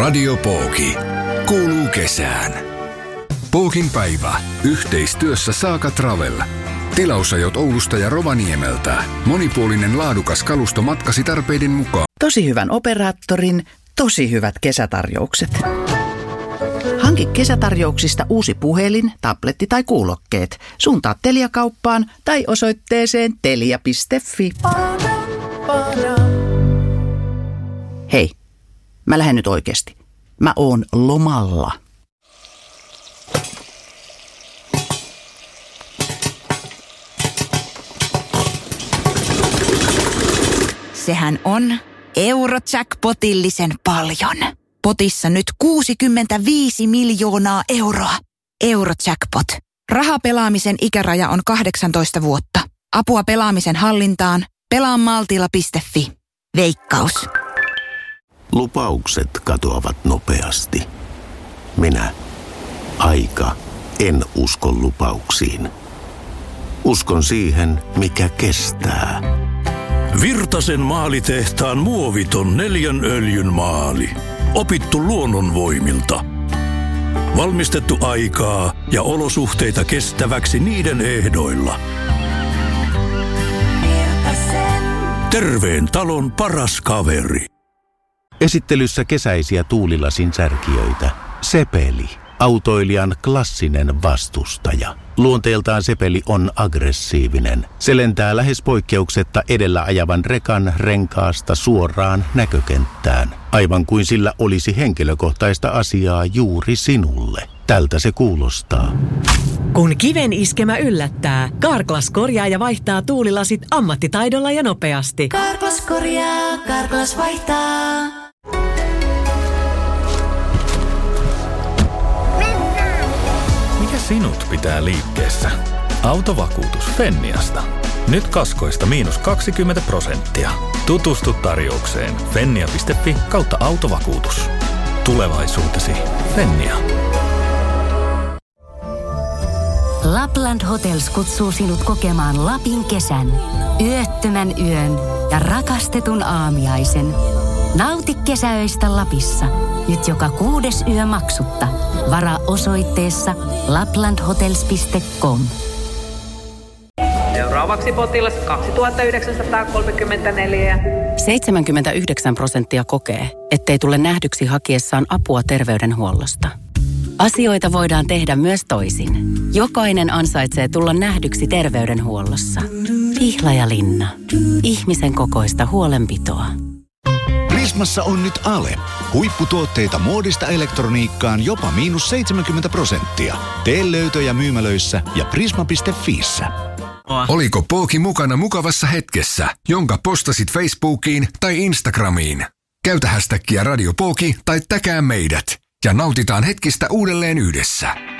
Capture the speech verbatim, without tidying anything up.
Radio Pooki. Kuuluu kesään. Pookin päivä. Yhteistyössä Saaka Travel. Tilausajot Oulusta ja Rovaniemeltä. Monipuolinen laadukas kalusto matkasi tarpeiden mukaan. Tosi hyvän operaattorin, tosi hyvät kesätarjoukset. Hanki kesätarjouksista uusi puhelin, tabletti tai kuulokkeet. Suuntaa Telia-kauppaan tai osoitteeseen telia piste fi. Hei, mä lähden nyt oikeasti. Mä oon lomalla. Sehän on Eurojackpotillisen paljon. Potissa nyt kuusikymmentäviisi miljoonaa euroa. Eurojackpot. Rahapelaamisen ikäraja on kahdeksantoista vuotta. Apua pelaamisen hallintaan. pelaa maltilla piste fi. Veikkaus. Lupaukset katoavat nopeasti. Minä, aika, en usko lupauksiin. Uskon siihen, mikä kestää. Virtasen maalitehtaan muoviton neljän öljyn maali. Opittu luonnonvoimilta. Valmistettu aikaa ja olosuhteita kestäväksi niiden ehdoilla. Virtasen. Terveen talon paras kaveri. Esittelyssä kesäisiä tuulilasin särkijöitä. Sepeli. Autoilijan klassinen vastustaja. Luonteeltaan Sepeli on aggressiivinen. Se lentää lähes poikkeuksetta edellä ajavan rekan renkaasta suoraan näkökenttään. Aivan kuin sillä olisi henkilökohtaista asiaa juuri sinulle. Tältä se kuulostaa. Kun kiven iskemä yllättää, Carglass korjaa ja vaihtaa tuulilasit ammattitaidolla ja nopeasti. Carglass korjaa, Carglass vaihtaa. Mikä sinut pitää liikkeessä? Autovakuutus Fenniasta. Nyt kaskoista miinus kaksikymmentä prosenttia. Tutustu tarjoukseen fennia piste fi kautta autovakuutus. Tulevaisuutesi Fennia. Lapland Hotels kutsuu sinut kokemaan Lapin kesän, yöttömän yön ja rakastetun aamiaisen. Nauti kesäöistä Lapissa, nyt joka kuudes yö maksutta. Varaa osoitteessa laplandhotels piste com. Seuraavaksi potilas kaksituhattayhdeksänsataakolmekymmentäneljä. seitsemänkymmentäyhdeksän prosenttia kokee, ettei tule nähdyksi hakiessaan apua terveydenhuollosta. Asioita voidaan tehdä myös toisin. Jokainen ansaitsee tulla nähdyksi terveydenhuollossa. Pihlajalinna. Ihmisen kokoista huolenpitoa. Prismassa on nyt ale. Huipputuotteita muodista elektroniikkaan jopa miinus seitsemänkymmentä prosenttia. Tee löytöjä myymälöissä ja prisma piste fiissä. Oliko Pooki mukana mukavassa hetkessä, jonka postasit Facebookiin tai Instagramiin? Käytä hashtaggia Radio Pooki tai täkää meidät ja nautitaan hetkistä uudelleen yhdessä.